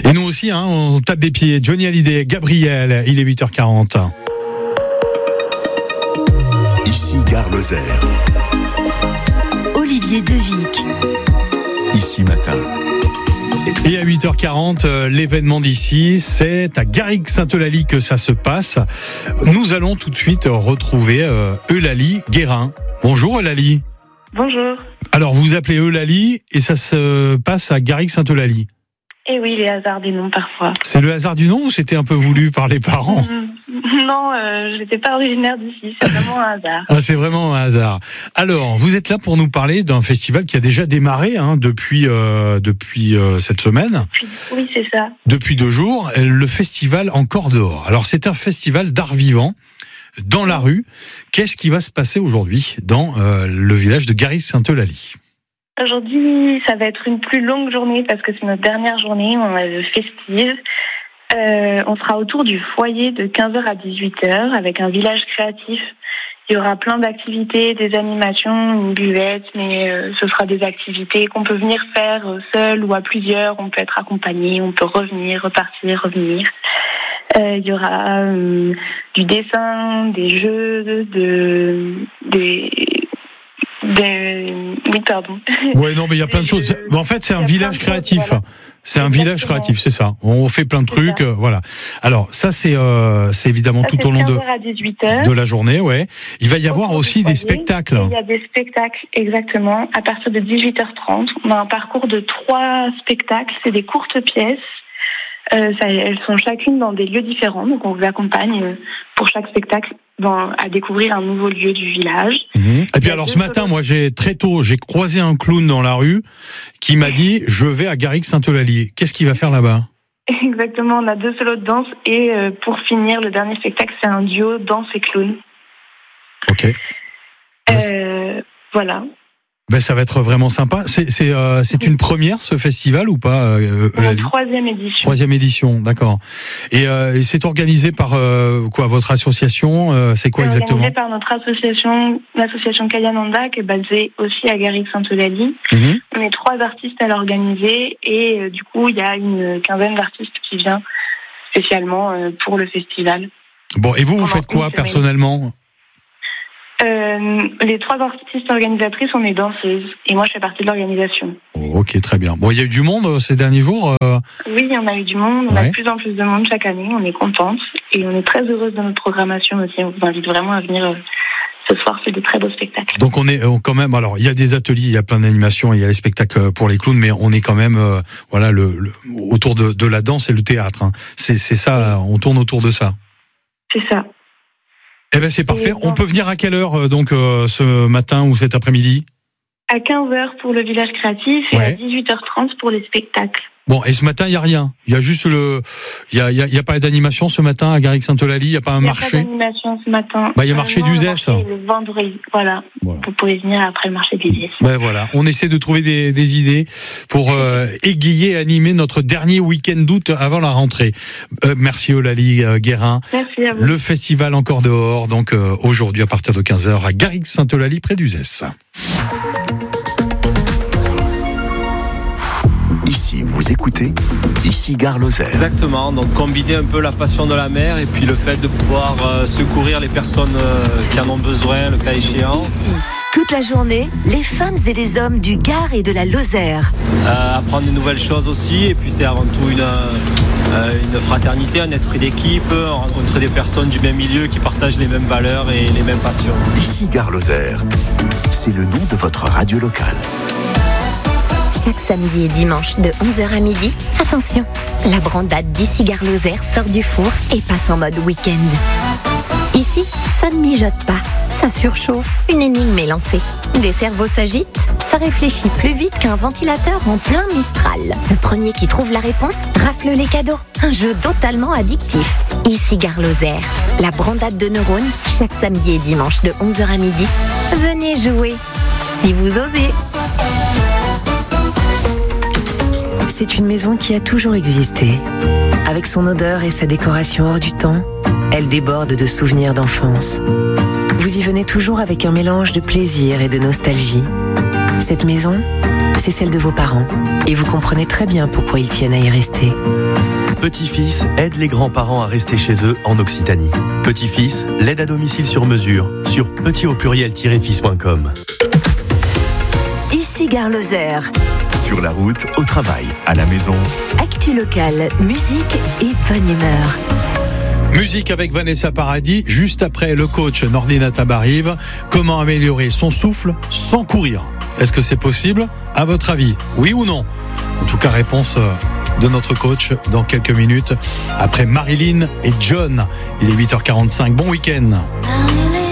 Et nous aussi, on tape des pieds. Johnny Hallyday, Gabriel, il est 8h40. Ici Gare Lozère. Olivier Devic. Ici Matin. Et à 8h40, l'événement d'ici, c'est à Garrigues-Sainte-Eulalie que ça se passe. Nous allons tout de suite retrouver Eulalie Guérin. Bonjour Eulalie. Bonjour. Alors vous appelez Eulalie et ça se passe à Garrigues-Sainte-Eulalie. Eh oui, les hasards des noms parfois. C'est le hasard du nom ou c'était un peu voulu par les parents ? Non, je n'étais pas originaire d'ici, c'est vraiment un hasard. Ah, c'est vraiment un hasard. Alors, vous êtes là pour nous parler d'un festival qui a déjà démarré depuis cette semaine. Oui, c'est ça. Depuis 2 jours, le festival Encore dehors. Alors, c'est un festival d'art vivant dans la rue. Qu'est-ce qui va se passer aujourd'hui dans le village de Garrigues-Sainte-Eulalie ? Aujourd'hui, ça va être une plus longue journée parce que c'est notre dernière journée, on est festive. On sera autour du foyer de 15h à 18h avec un village créatif. Il y aura plein d'activités, des animations, une buvette, mais ce sera des activités qu'on peut venir faire seul ou à plusieurs. On peut être accompagné, on peut revenir, repartir, revenir. Il y aura du dessin, des jeux, Oui, pardon. Ouais, non, mais il y a plein de choses. En fait, c'est un village créatif. Voilà. C'est un village créatif, c'est ça. On fait plein de trucs, voilà. Alors, ça, c'est évidemment tout au long de la journée, ouais. Il va y avoir aussi des spectacles. Il y a des spectacles, exactement. À partir de 18h30, on a un parcours de 3 spectacles. C'est des courtes pièces. Elles sont chacune dans des lieux différents, donc on vous accompagne pour chaque spectacle à découvrir un nouveau lieu du village. Et puis alors ce matin, moi très tôt, j'ai croisé un clown dans la rue qui m'a dit « Je vais à Garrigues-Sainte-Eulalie ». Qu'est-ce qu'il va faire là-bas ? Exactement, on a 2 solos de danse et pour finir, le dernier spectacle, c'est un duo danse et clown. Ok. Voilà. Ben, ça va être vraiment sympa. C'est une première, ce festival, ou pas, Eulalie ? 3e édition. 3e édition, d'accord. Et c'est organisé par votre association, c'est quoi exactement ? Organisé par notre association, l'association Kayananda, qui est basée aussi à Garrigues-Sainte-Eulalie. On est 3 artistes à l'organiser et du coup, il y a une 15aine d'artistes qui vient spécialement pour le festival. Bon, et vous faites quoi personnellement ? Les 3 artistes organisatrices, on est danseuses et moi je fais partie de l'organisation. Oh, ok, très bien. Bon, il y a eu du monde ces derniers jours Oui, on a eu du monde, on a de plus en plus de monde chaque année, on est contente et on est très heureuse de notre programmation aussi. On vous invite vraiment à venir ce soir, c'est de très beaux spectacles. Donc on est quand même, alors il y a des ateliers, il y a plein d'animations, il y a les spectacles pour les clowns, mais on est quand même autour de la danse et le théâtre. C'est ça, on tourne autour de ça. C'est ça. Eh ben c'est parfait. On peut venir à quelle heure donc ce matin ou cet après-midi ? À 15h pour le village créatif et à 18h30 pour les spectacles. Bon, et ce matin, il n'y a rien. Il y a juste il y a pas d'animation ce matin à Garrigues-Sainte-Eulalie, il n'y a pas un marché. Il n'y a pas d'animation ce matin. Il y a marché d'Uzès. Le vendredi, voilà. Vous pouvez venir après le marché d'Uzès. Voilà. On essaie de trouver des idées pour égayer et animer notre dernier week-end d'août avant la rentrée. Merci Eulalie Guérin. Merci à vous. Le festival Encore dehors, donc aujourd'hui à partir de 15h à Garrigues-Sainte-Eulalie près d'Uzès. Ici, vous écoutez, ici Gare Lozère. Exactement, donc combiner un peu la passion de la mer et puis le fait de pouvoir secourir les personnes qui en ont besoin, le cas échéant. Ici, toute la journée, les femmes et les hommes du Gard et de la Lozère. Apprendre de nouvelles choses aussi, et puis c'est avant tout une fraternité, un esprit d'équipe, rencontrer des personnes du même milieu qui partagent les mêmes valeurs et les mêmes passions. Ici Gare Lozère, c'est le nom de votre radio locale. Chaque samedi et dimanche de 11h à midi, attention, la brandade d'ici Gare Lozère sort du four et passe en mode week-end. Ici, ça ne mijote pas, ça surchauffe, une énigme est lancée. Des cerveaux s'agitent, ça réfléchit plus vite qu'un ventilateur en plein Mistral. Le premier qui trouve la réponse rafle les cadeaux, un jeu totalement addictif. Ici Gare Lozère, la brandade de neurones, chaque samedi et dimanche de 11h à midi. Venez jouer, si vous osez. C'est une maison qui a toujours existé. Avec son odeur et sa décoration hors du temps, elle déborde de souvenirs d'enfance. Vous y venez toujours avec un mélange de plaisir et de nostalgie. Cette maison, c'est celle de vos parents. Et vous comprenez très bien pourquoi ils tiennent à y rester. Petit-Fils aide les grands-parents à rester chez eux en Occitanie. Petit-Fils, l'aide à domicile sur mesure sur petit-fils.com. Ici Gare Lozère. Sur la route, au travail, à la maison. Actu locale, musique et bonne humeur. Musique avec Vanessa Paradis, juste après le coach Nordina Tabarive. Comment améliorer son souffle sans courir? Est-ce que c'est possible, à votre avis? Oui ou non? En tout cas, réponse de notre coach dans quelques minutes. Après Marilyn et John, il est 8h45. Bon week-end.